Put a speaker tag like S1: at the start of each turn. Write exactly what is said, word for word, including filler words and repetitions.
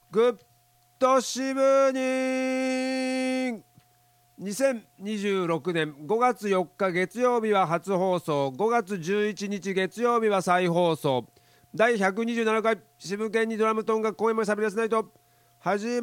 S1: グッドシブニングにせんにじゅうろくねんごがつよっか月曜日は初放送、ごがつじゅういちにち月曜日は再放送、だいひゃくにじゅうななかい渋県にドラムと音楽公演もしゃべりやすないと始ま